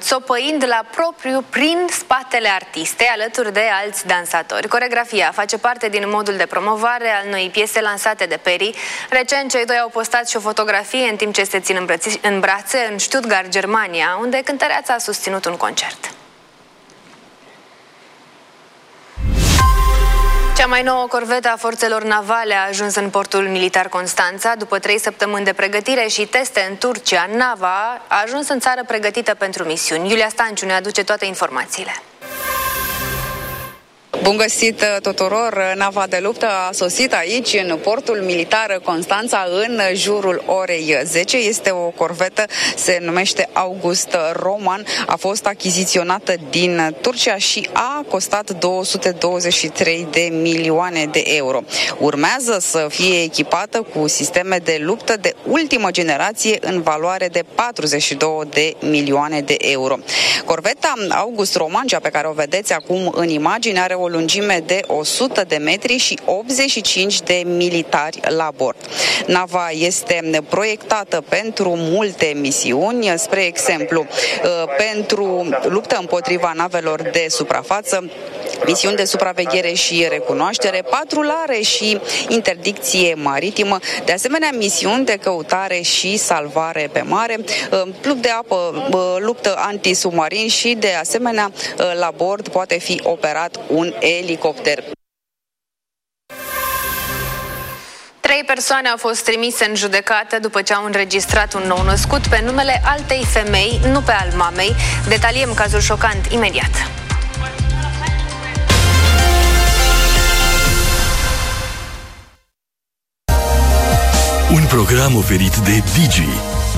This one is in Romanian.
țopăind la propriu prin spatele artistei, alături de alți dansatori. Coreografia face parte din modul de promovare al noii piese lansate de Peri. Recent, cei doi au postat și o fotografie în timp ce se țin în brațe în Stuttgart, Germania, unde cântăreața a susținut un concert. Cea mai nouă corvetă a forțelor navale a ajuns în portul militar Constanța. După 3 săptămâni de pregătire și teste în Turcia, nava a ajuns în țară pregătită pentru misiuni. Iulia Stanciu ne aduce toate informațiile. Bun găsit tuturor! Nava de luptă a sosit aici, în portul militar Constanța, în jurul orei 10. Este o corvetă, se numește August Roman, a fost achiziționată din Turcia și a costat 223 de milioane de euro. Urmează să fie echipată cu sisteme de luptă de ultimă generație în valoare de 42 de milioane de euro. Corveta August Roman, cea pe care o vedeți acum în imagine, are o lungime de 100 de metri și 85 de militari la bord. Nava este proiectată pentru multe misiuni, spre exemplu, pentru luptă împotriva navelor de suprafață, misiuni de supraveghere și recunoaștere, patrulare și interdicție maritimă, de asemenea misiuni de căutare și salvare pe mare, club de apă, luptă antisubmarin și, de asemenea, la bord poate fi operat un elicopter. 3 persoane au fost trimise în judecată după ce au înregistrat un nou născut pe numele altei femei, nu pe al mamei. Detaliem cazul șocant imediat. Un program oferit de Digi,